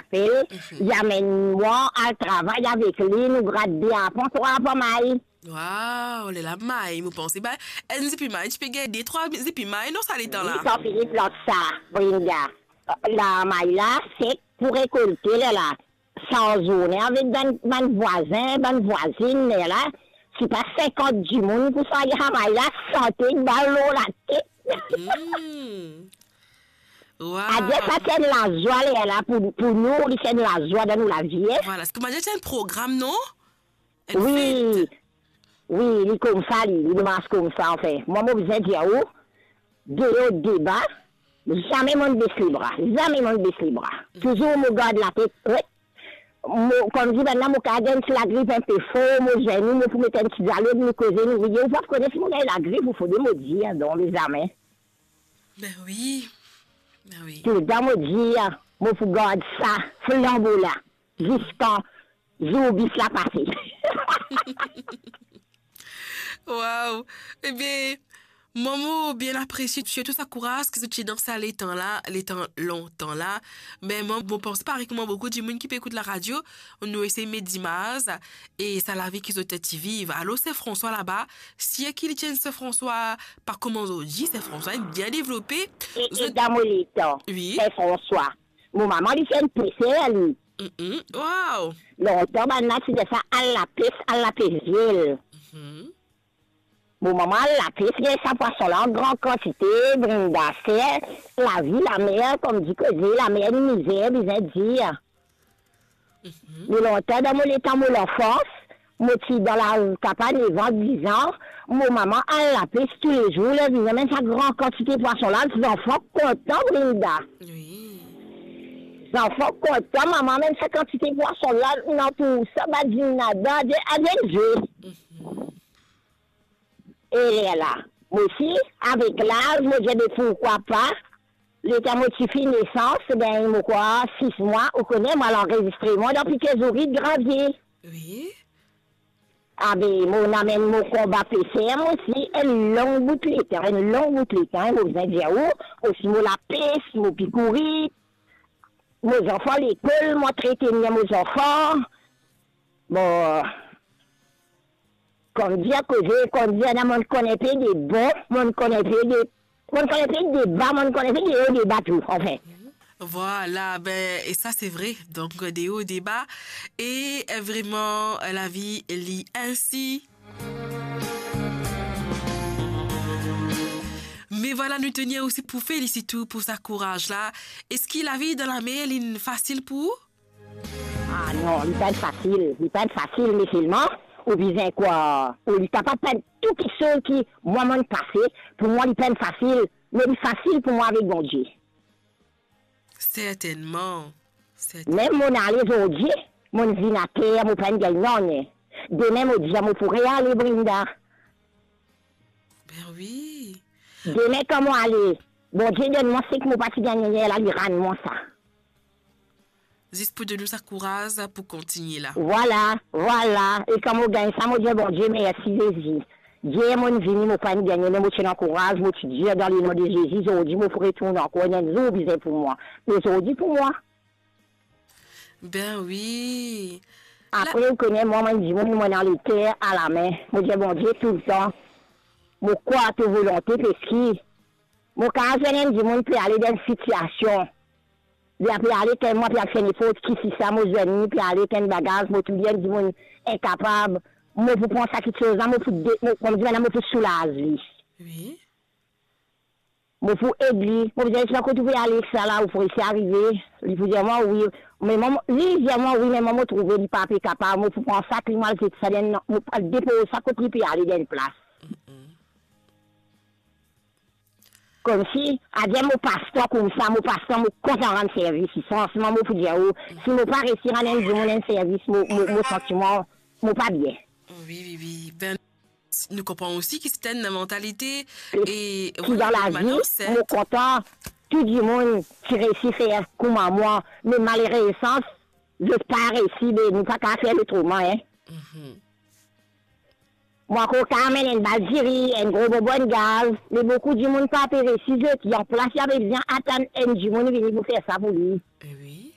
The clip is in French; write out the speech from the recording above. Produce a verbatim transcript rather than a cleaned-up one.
fait. J'amène moi à travail avec lui, nous grade bien, après, on va pas mal. Waouh, les la maille, vous pensez, bah, elle nous épi maille, tu peux gagner trois épi maille, non, ça l'étend là. Quand Philippe lance ça, Brinda, la maille là, c'est pour récolter, là, là, sans zone, avec mon voisin, mon voisine, là, c'est pas cinquante du monde pour ça, il y a la maille là, santé, ballon, la tête. Mmh. Wow. À dire ça, c'est de la joie, là, là, pour, pour nous, c'est de la joie dans nous, la vie. Voilà, ce que m'a dit, c'est un programme, non? Elle oui. Fait. Oui, il est comme ça, il marche comme ça, en fait. Moi, je vous ai dit, oh, de débat, jamais mon baisse les bras, jamais mon baisse les bras. Mm. Toujours, je garde la tête, ouais. Comme je dis, maintenant, je garde la grippe un peu fort, je genou, je mettre un petit dialogue, je causer, je dis, vous connaissez si vous avez la grippe, il faut me dire, dans les amis. Ben oui, ben oui. Tout le temps, je dis, je faut garder ça, flambeau là, jusqu'à j'oublie la passée. Waouh! Eh bien, maman bien apprécié, tu as tout ça courage que tu es dans ça les temps là, les temps longtemps là. Mais moi, je pense pas avec moi beaucoup de monde qui peut écouter la radio. On nous essaie de mettre d'images et ça la vie qu'ils ont été vivre. Alors, c'est François là-bas. Si y a qui tient ce François, par comment on dit, c'est François bien développé. Et, je... et dans mon temps, oui. C'est François. Mon maman, il fait une poussée, lui. Mm-hmm. Wow! Longtemps, maintenant, c'est de ça à la piste, à la piste ville. Mm-hmm. Mon maman, la piste, il y a ça poisson-là en grande quantité, Brinda, c'est la vie, la mer, comme dit que j'ai, la mer, une misère, bien dire. Mm-hmm. Mais longtemps, dans mon état, mon enfance, moi, je suis dans la campagne, les vingt dix ans, mon maman, à la piste, tous les jours, là, il y a même sa grande quantité de poisson-là, les enfants contents, Brinda. Oui. Les enfants contents, maman, même sa quantité de poisson-là, non, pour ça, bah, du nada, avec jeu. Et elle est là. Moi aussi, avec l'âge, moi, j'ai dit pourquoi pas. L'état motifié naissance, ben, moi, quoi, six mois, on connaît, moi, l'enregistrement dans Piquet-Zoury de Gravier. Oui. Ah, ben, mon amène mon combat P C M aussi, une longue boucle, une longue boucle, hein, moi, vous avez dit, où, aussi, moi, la peste, moi, picouris, mes enfants, l'école, moi, traiter bien mes enfants. Bon, comme dire que je, comme dire, on ne connaît pas des bons, on ne connaît pas des, on ne connaît pas des bas, on ne connaît pas des hauts, des bas, tout, en fait. Voilà, ben, et ça c'est vrai, donc des hauts, des bas, et vraiment la vie lit ainsi. Mais voilà, nous tenions aussi pour féliciter pour sa courage là. Est-ce que la vie dans la mer est facile pour? Ah non, il n'est pas facile, il n'est pas facile, mais seulement, ou bien quoi, ou il n'est pas tout qui chose qui, moi, m'en passé, pour moi, il n'est pas facile, mais il est facile pour moi avec mon Dieu. Certainement. Certainement. Même mon aller aujourd'hui, mon vie na terre, mon pas gagnant. Demain, mon Dieu, mon pourrais aller, Brinda. Ben oui. Demain, comment aller? Bon Dieu, donne-moi ce que mon pas gagner, là, il rend-moi ça. Juste pour donner sa courage pour continuer là. Voilà, voilà. Et quand on gagne ça, mon Dieu, bon Dieu, merci, Jésus. Dieu, mon vie, mon pas gagner, mais je t'encourage, moi, tu dis dans le nom de Jésus, aujourd'hui, je pourrais retourner encore, il y a une zone pour moi. Mais aujourd'hui, pour moi. Ben oui. Après, vous connaissez, moi, je dis, moi, je suis dans les terres à la main. Mon Dieu, bon Dieu, tout le temps. Mon quoi, à toute volonté, parce que, mon cas, je dis, moi, je peux aller dans une situation. Je peux aller, quand moi, puis faire une faute, qui si ça, moi, je vais puis aller, quand bagage, moi, tout bien, je dis, moi, incapable. Moi, pour prendre ça quelque chose, moi, pour, comme je dis, moi, pour soulager. Oui. Moi, pour aider. Moi, je dis, quand tu veux aller ça là, pour essayer d'arriver, il faut dire, moi, oui. Mais maman, lui, il dit, moi, oui, mais maman, trouver le papier capable. Moi, pour prendre ça, puis moi, c'est ça, moi, pour déposer ça, pour puis aller dans une place. Comme si, à dire mon passeport comme ça, mon passeport, mon compte en rendre service. Franchement, moi, pour dire, si je ne pas réussir à rendre service, mon sentiment, mon pas bien. Oui, oui, oui. Ben, nous comprenons aussi que c'est une mentalité. Et, et dans la vie, je suis content, tout le monde qui réussit à faire comme moi, mais malheureusement, je n'ai pas réussi, mais nous ne pouvons pas faire autrement. Hein. Mm-hmm. Moi, quand on amène une balgerie, un gros bonbon de gaz, mais beaucoup de monde pas réussi, qui en place, il y avait bien attendre un du monde venir pour faire ça pour lui. Oui.